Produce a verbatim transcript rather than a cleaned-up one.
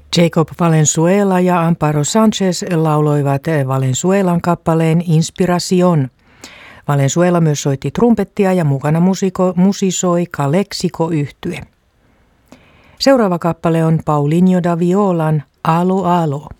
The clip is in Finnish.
Jacob Valenzuela ja Amparo Sanchez lauloivat Valenzuelan kappaleen Inspiración. Valenzuela myös soitti trumpettia ja mukana musiko, musisoi Calexico-yhtye. Seuraava kappale on Paulinho da Violan Alo Alo.